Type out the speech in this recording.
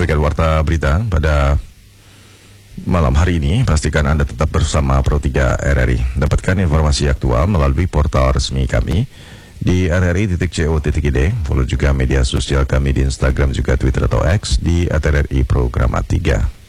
menyampaikan warta berita pada malam hari ini. Pastikan Anda tetap bersama Pro 3 RRI. Dapatkan informasi aktual melalui portal resmi kami di rri.co.id. Follow juga media sosial kami di Instagram juga Twitter atau X di @RRI Programa 3.